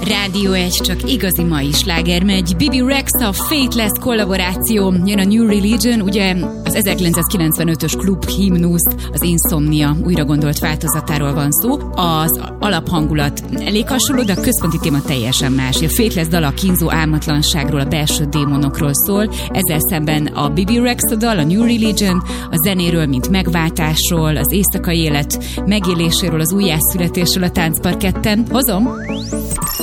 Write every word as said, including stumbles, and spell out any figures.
Rádió egy, csak igazi mai sláger megy. Bibi Rexha, Faithless kollaboráció, jön a New Religion, ugye az ezerkilencszázkilencvenötös klub himnusz, az Insomnia újra gondolt változatáról van szó. Az alaphangulat elég hasonló, de a központi téma teljesen más. A Faithless dal a kínzó álmatlanságról, a belső démonokról szól, ezzel szemben a Bibi Rexha dal, a New Religion, a zenéről, mint megváltásról, az éjszakai élet megéléséről, az újjászületésről a táncparketten. Hozom!